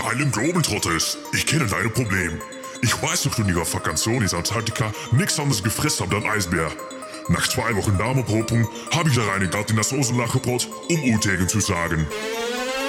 geilen Globetrotters, ich kenne deine Probleme. Ich weiß noch, du in ihrer Vakantion in Antarktika nichts anderes gefressen habt als Eisbär. Nach 2 Wochen Darmopropung habe ich da rein in das Osenlachgebrot, um Utegen zu sagen.